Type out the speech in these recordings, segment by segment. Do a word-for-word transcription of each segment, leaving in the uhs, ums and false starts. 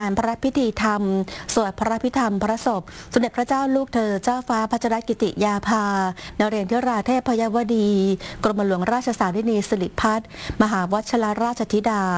การพระพิธีธรรมสวดพระพิธรรมพระศพสมเด็จพระเจ้าลูกเธอเจ้าฟ้าพัชรกิติยาภานเรนทราเทพยวดีกรมหลวงราชสารินีสิริพัฒน์มหาวชิรราชธิดา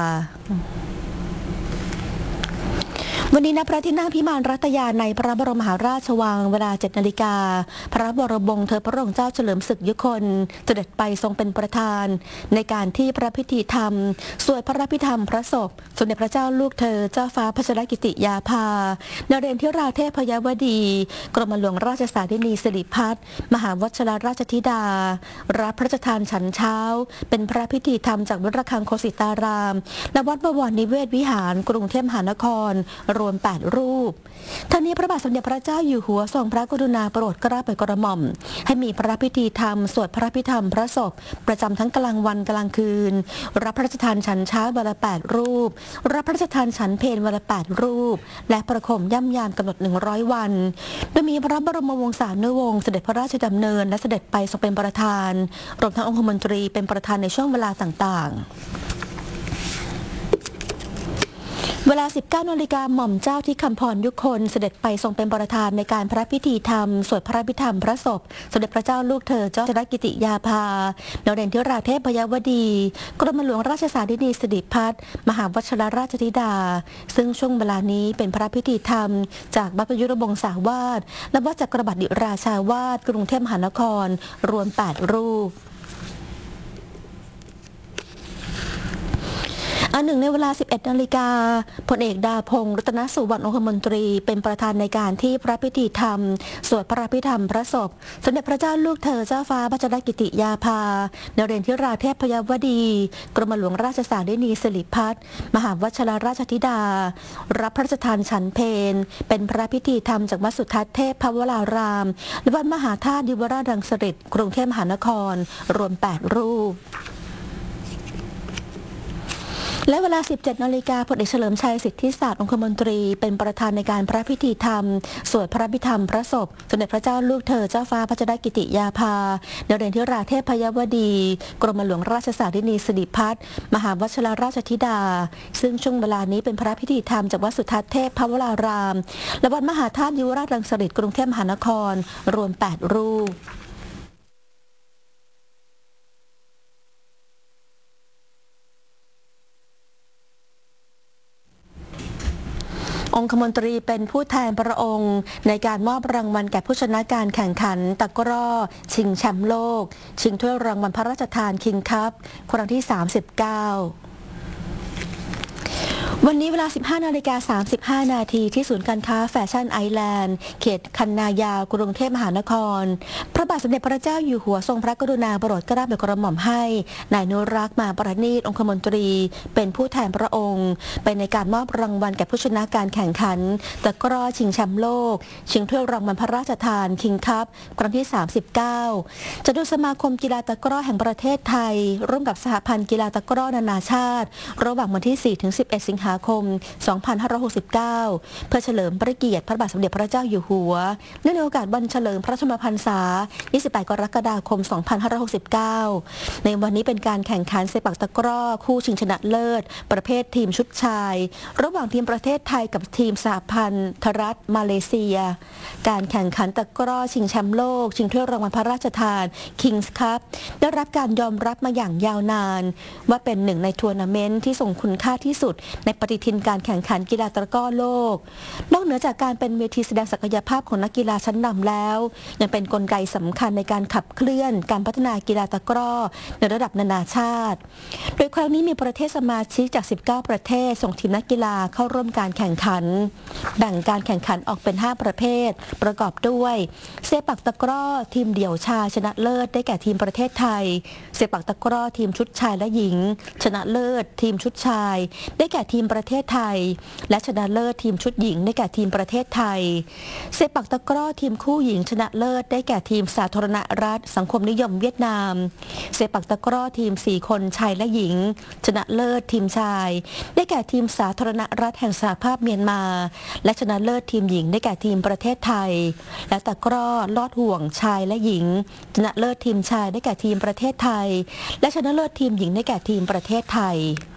วันนี้ณพระที่นั่งพิมานรัตยาในพระบรมมหาราชวังเวลาเจ็ดนาฬิกาพระบรมวงศ์เธอพระองค์เจ้าเฉลิมศึกยุคนเสด็จไปทรงเป็นประธานในการที่พระพิธีธรรมสวดพระพิธรรมพระศพสมเด็จพระเจ้าลูกเธอเจ้าฟ้าพัชรกิติยาภานเรนทราเทพยวดีกรมหลวงราชสารินีสิริพัฒน์มหาวชิรราชธิดารับพระราชทานฉันเช้าเป็นพระพิธีธรรมจากวัดระฆังโคสิตารามและวัดบวรนิเวศวิหารกรุงเทพมหานครรวมแปดรูปทั้งนี้พระบาทสมเด็จพระเจ้าอยู่หัวทรงพระกรุณาโปรดเกล้าโปรดกระหม่อมให้มีพระพิธีธรรมสวดพระพิธรรมพระศพประจำทั้งกลางวันกลางคืนรับพระราชทานฉันเช้าวันละแปดรูปรับพระราชทานฉันเพลวันละแปดรูปและประโคมย่ำยามกำหนดหนึ่งร้อยวันโดยมีพระบรมวงศานุวงศ์เสด็จพระราชดำเนินและเสด็จไปทรงเป็นประธานรวมทั้งองคมนตรีเป็นประธานในช่วงเวลาต่างๆเวลา สิบเก้านาฬิกาหม่อมเจ้าที่คำพรยุคนเสด็จไปทรงเป็นประธานในการพระพิธีธรรมสวดพระพิธรรมพระศพสมเด็จพระเจ้าลูกเธอเจ้าชายกิติยาภานเรนทราเทพยวดีกรมหลวงราชสารินีสิริพัฒน์มหาวชิรราชธิดาซึ่งช่วงเวลานี้เป็นพระพิธีธรรมจากวัดประยุรบงศาวาสและวัดจักรบดิราชาวาสกรุงเทพมหานครรวมแปดรูปอันหนึ่งในเวลา สิบเอ็ดนาฬิกาพลเอกดาพงษ์รัตนสุวรรณองคมนตรีเป็นประธานในการที่พระพิธีธรรมสวดพระพิธรรมพระศพสมเด็จพระเจ้าลูกเธอเจ้าฟ้าพัชรกิติยาภานเรนทราเทพยวดีกรมหลวงราชสารินีสิริพัฒน์มหาวชิรราชธิดารับพระราชทานฉันเพลเป็นพระพิธีธรรมจากวัดสุทัศน์เทพพวรารามและวัดมหาธาตุยุวราชรังสิตกรุงเทพมหานครรวมแปดรูปและเวลา สิบเจ็ดนาฬิกาพลเอกเฉลิมชัยสิทธิศาสตร์องคมนตรีเป็นประธานในการพระพิธีธรรมสวดพระพิธรรมพระศพสมเด็จพระเจ้าลูกเธอเจ้าฟ้าพัชรกิติยาภานเรนทราเทพยวดีกรมหลวงราชสารินีสิริพัฒน์มหาวชิรราชธิดาซึ่งช่วงเวลานี้เป็นพระพิธีธรรมจากวัดสุทัศน์เทพพวรารามและวัดมหาธาตุยุวราชรังสิตกรุงเทพมหานครรวมแปดรูปองคมนตรีเป็นผู้แทนพระองค์ในการมอบรางวัลแก่ผู้ชนะการแข่งขันตะกร้อชิงแชมป์โลกชิงถ้วยรางวัลพระราชทานคิงคัพครั้งที่สามสิบเก้าวันนี้เวลา สิบห้านาฬิกาสามสิบห้านาทีที่ศูนย์การค้าแฟชั่นไอแลนด์เขตคันนายาวกรุงเทพมหานครพระบาทสมเด็จพระเจ้าอยู่หัวทรงพระกรุณาโปรดเกล้าโปรดกระหม่อมให้นายนุรักษ์มาประณีตองคมนตรีเป็นผู้แทนพระองค์ไปในการมอบรางวัลแก่ผู้ชนะการแข่งขันตะกร้อชิงแชมป์โลกชิงถ้วยรางวัลพระราชทานคิงคัพครั้งที่สามสิบเก้าจะโดยสมาคมกีฬาตะกร้อแห่งประเทศไทยร่วมกับสหพันธ์กีฬาตะกร้อนานาชาติระหว่างวันที่ สี่ถึงสิบเอ็ด สิงหาคมสองพันห้าร้อยหกสิบเก้า เพื่อเฉลิมพระเกียรติพระบาทสมเด็จพระเจ้าอยู่หัวเนื่องในโอกาสวันเฉลิมพระชนมพรรษา ยี่สิบแปด กรกฎาคม สองพันห้าร้อยหกสิบเก้า ในวันนี้เป็นการแข่งขันเซปักตะกร้อคู่ชิงชนะเลิศประเภททีมชุดชายระหว่างทีมประเทศไทยกับทีมสหพันธรัฐมาเลเซียการแข่งขันตะกร้อชิงแชมป์โลกชิงถ้วยรางวัลพระราชทาน Kings Cup ได้รับการยอมรับมาอย่างยาวนานว่าเป็นหนึ่งในทัวร์นาเมนต์ที่ส่งคุณค่าที่สุดในปฏิทินการแข่งขันกีฬาตะกร้อโลกนอกเหนือจากการเป็นเวทีแสดงศักยภาพของนักกีฬาชั้นนำแล้วยังเป็นกลไกสำคัญในการขับเคลื่อนการพัฒนากีฬาตะกร้อในระดับนานาชาติโดยครั้งนี้มีประเทศสมาชิกจากสิบเก้าประเทศส่งทีมนักกีฬาเข้าร่วมการแข่งขันแบ่งการแข่งขันออกเป็นห้าประเภทประกอบด้วยเซปักตะกร้อทีมเดี่ยวชายชนะเลิศได้แก่ทีมประเทศไทยเซปักตะกร้อทีมชุดชายและหญิงชนะเลิศทีมชุดชายได้แก่ทีมประเทศไทยและชนะเลิศทีมชุดหญิงได้แก่ทีมประเทศไทยเซปักตะกร้อทีมคู่หญิงชนะเลิศได้แก่ทีมสาธารณรัฐสังคมนิยมเวียดนามเซปักตะกร้อทีมสี่คนชายและหญิงชนะเลิศทีมชายได้แก่ทีมสาธารณรัฐแห่งสหภาพเมียนมาและชนะเลิศทีมหญิงได้แก่ทีมประเทศไทยและตะกร้อลอดห่วงชายและหญิงชนะเลิศทีมชายได้แก่ทีมประเทศไทยและชนะเลิศทีมหญิงได้แก่ทีมประเทศไทย